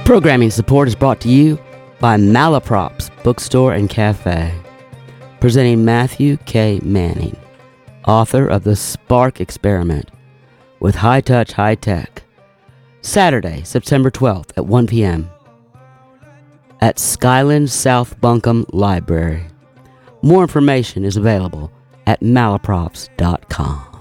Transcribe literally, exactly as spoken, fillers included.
Programming support is brought to you by Malaprops Bookstore and Cafe, presenting Matthew K. Manning, author of The Spark Experiment, with High Touch, High Tech, Saturday, September twelfth at one p.m. at Skyland South Buncombe Library. More information is available at malaprops dot com.